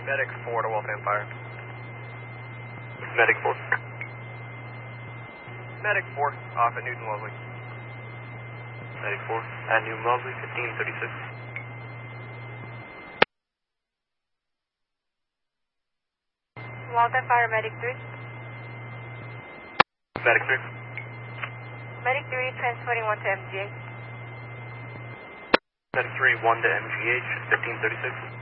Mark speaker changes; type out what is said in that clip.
Speaker 1: Medic 4 to Waltham Fire.
Speaker 2: Medic 4.
Speaker 1: Medic 4, off at Newton Wellesley.
Speaker 2: Medic 4 at Newton Wellesley, 1536.
Speaker 3: Waltham Fire, Medic 3.
Speaker 2: Medic 3.
Speaker 3: Medic 3, transporting 1 to MGH.
Speaker 2: Medic 3, 1 to MGH, 1536.